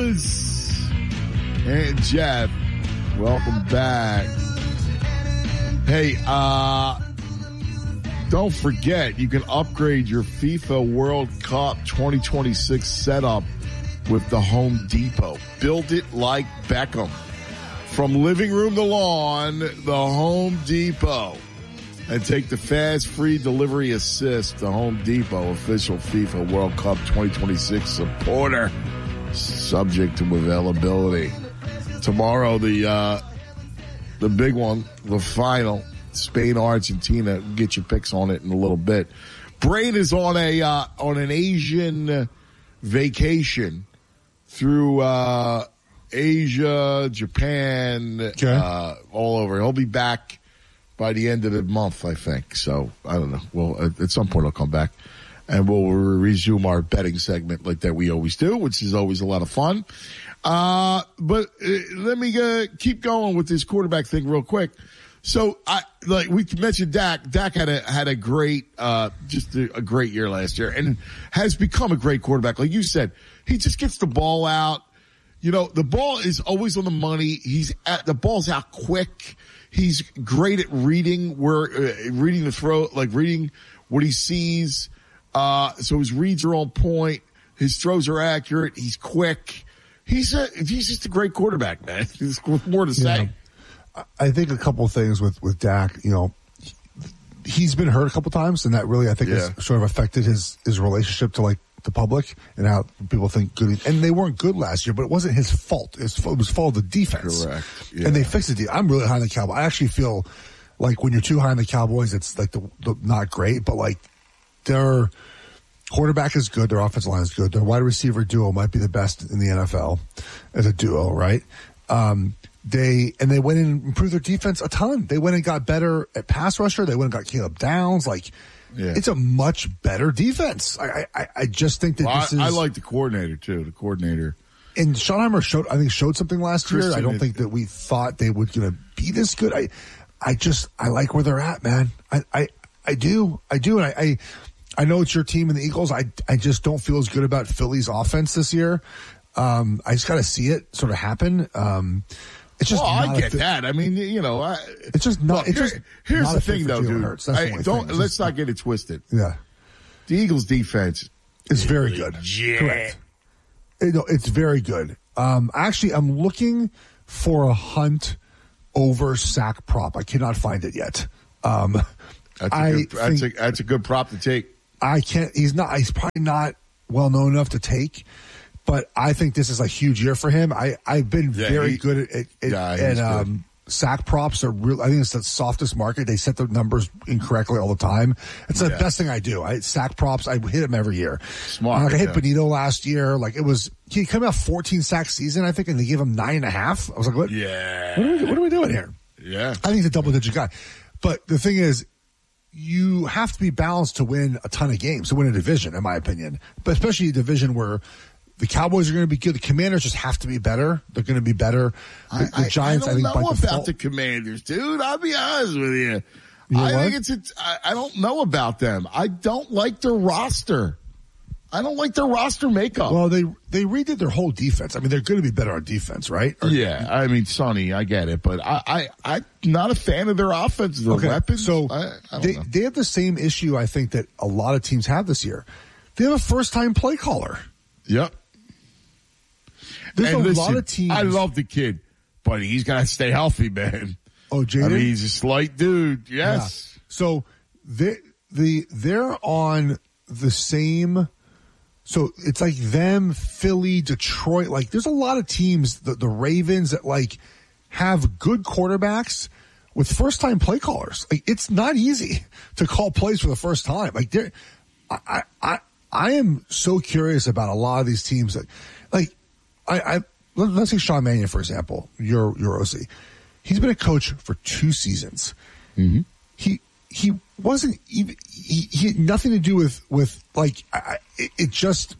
Buzz and Jeff. Welcome back. Hey, don't forget, you can upgrade your FIFA World Cup 2026 setup with the Home Depot. Build it like Beckham. From living room to lawn, the Home Depot. And take the fast, free delivery assist. The Home Depot, official FIFA World Cup 2026 supporter. Subject to availability. Tomorrow, the big one, the final, Spain, Argentina. Get your picks on it in a little bit. Brain is on an Asian vacation through Asia, Japan, all over. He'll be back by the end of the month, I think. So, I don't know. Well, at some point I'll come back and we'll resume our betting segment like that we always do, which is always a lot of fun. But let me keep going with this quarterback thing real quick. So, like we mentioned Dak. Dak had a great, just a great year last year and has become a great quarterback. Like you said, he just gets the ball out. You know, the ball is always on the money. The ball's out quick. He's great at reading reading the throw, like reading what he sees. So his reads are on point. His throws are accurate. He's quick. He's just a great quarterback, man. There's more to say. Yeah. I think a couple of things with Dak, you know, he's been hurt a couple times, and that really, I think, has sort of affected his relationship to like the public and how people think good. And they weren't good last year, but it wasn't his fault. It was fault of the defense. Correct. Yeah. And they fixed the defense. I'm really high on the Cowboys. I actually feel like when you're too high on the Cowboys, it's like the not great, but like their quarterback is good. Their offensive line is good. Their wide receiver duo might be the best in the NFL as a duo, right? They went in and improved their defense a ton. They went and got better at pass rusher. They went and got Caleb Downs. Like, it's a much better defense. I just think that this is. I like the coordinator too. The coordinator. And Schottenheimer showed something last year. I don't think that we thought they were going to be this good. I like where they're at, man. I do. And I know it's your team and the Eagles. I just don't feel as good about Philly's offense this year. I just got to see it sort of happen. It's just I get that. I mean, you know, it's just not. Here's the thing, though, dude. Let's not get it twisted. Yeah, the Eagles' defense is very good. Correct. It's very good. Actually, I'm looking for a Hunt over sack prop. I cannot find it yet. That's a good prop to take. I can't. He's probably not well known enough to take. But I think this is a huge year for him. I've been very good at sack props. Are real. I think it's the softest market. They set the numbers incorrectly all the time. It's the best thing I do. Sack props. I hit them every year. Smart. I hit Benito last year. Like he came out 14 sack season, I think, and they gave him 9.5. I was like, what? Yeah. What are we doing here? Yeah. I think he's a double-digit guy. But the thing is, you have to be balanced to win a ton of games, to win a division, in my opinion. But especially a division where the Cowboys are going to be good. The Commanders just have to be better. They're going to be better. The Giants, I think, by default. I don't know about the Commanders, dude. I'll be honest with you. I don't know about them. I don't like their roster. I don't like their roster makeup. Well, they redid their whole defense. I mean, they're going to be better on defense, right? Yeah. I mean, Sonny, I get it, but I'm not a fan of their offense, their weapons. So they have the same issue, I think, that a lot of teams have this year. They have a first-time play caller. Yep. There's a lot of teams. I love the kid, but he's got to stay healthy, man. Oh, Jaden? I mean, he's a slight dude. Yes. Yeah. So they're on the same. So it's like them, Philly, Detroit. Like there's a lot of teams, the Ravens, that like have good quarterbacks with first-time play callers. Like it's not easy to call plays for the first time. Like I am so curious about a lot of these teams that, like, let's take Sean Mannion, for example, your OC. He's been a coach for 2 seasons. Mm-hmm. He wasn't even, he had nothing to do with like, it's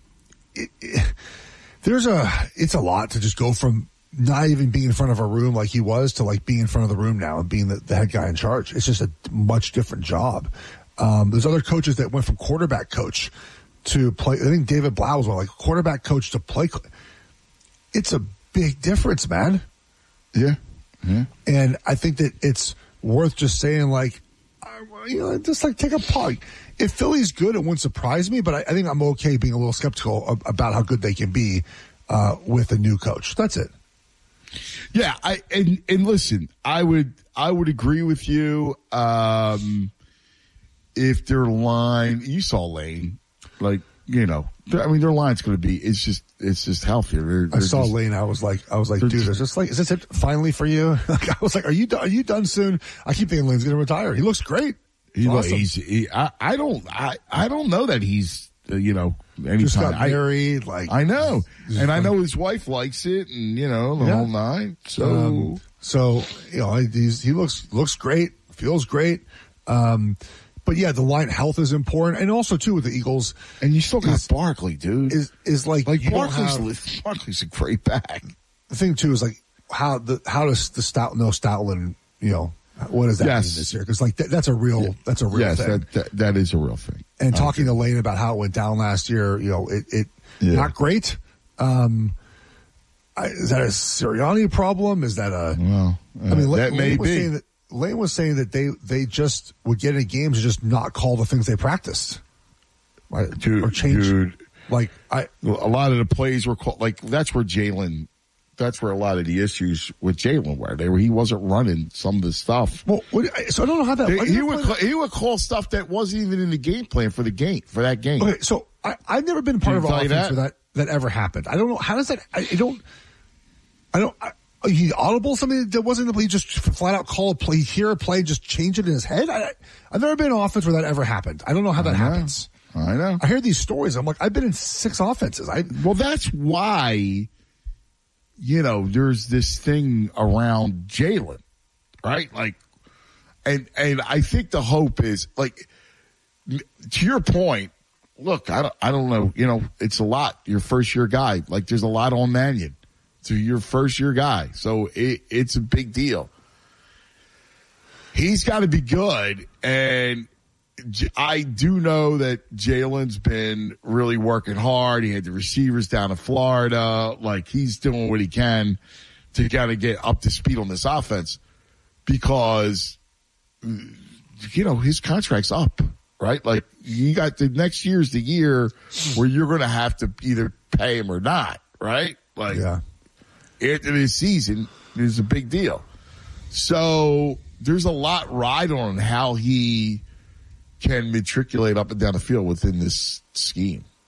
a lot to just go from not even being in front of a room like he was to like being in front of the room now and being the head guy in charge. It's just a much different job. There's other coaches that went from quarterback coach to play. I think David Blau was one, like quarterback coach to play. it's a big difference, man. Yeah. And I think that it's worth just saying, like, just like take a pause. If Philly's good, it wouldn't surprise me, but I think I'm okay being a little skeptical about how good they can be with a new coach. That's it. Yeah, and listen, I would agree with you. If their line, you saw Lane, like, their line's going to be, it's just healthier. I saw Lane. I was like, dude, is this it finally for you? Like, I was like, are you done soon? I keep thinking Lane's going to retire. He looks great. Awesome. I don't know that he's, anytime. Just got married. I know. And I know his wife likes it and, the whole nine. So, he looks great, feels great. But yeah, the line health is important, and also too with the Eagles. And you still got Barkley, dude. Is like Barkley's a great back. The thing too is like how does the Stoutland, what does that mean this year? Because like that's a real thing. That is a real thing. And talking to Lane about how it went down last year, it not great. Is that a Sirianni problem? Is that that may be. Lane was saying that they just would get in games and just not call the things they practiced, right? Or change. Dude, a lot of the plays were called. Like that's where a lot of the issues with Jalen were. He wasn't running some of the stuff. Well, so I don't know how that. He would call stuff that wasn't even in the game plan for that game. Okay, so I've never been part of an offense where that ever happened. I don't know how does that. I don't. He audible something that wasn't the play. He just flat out call a play, hear a play, just change it in his head. I've never been in an offense where that ever happened. I don't know how that happens. I know. I hear these stories. I'm like, I've been in 6 offenses. Well, that's why, there's this thing around Jalen, right? Like, and I think the hope is like, to your point. Look, I don't know. It's a lot. Your first year guy. Like, there's a lot on Mannion. To your first year guy. So it's a big deal. He's got to be good. And I do know that Jalen's been really working hard. He had the receivers down in Florida. Like he's doing what he can to kind of get up to speed on this offense because, his contract's up, right? Like you got the next year's the year where you're going to have to either pay him or not, right? Like, yeah. After this season is a big deal. So there's a lot riding on how he can matriculate up and down the field within this scheme.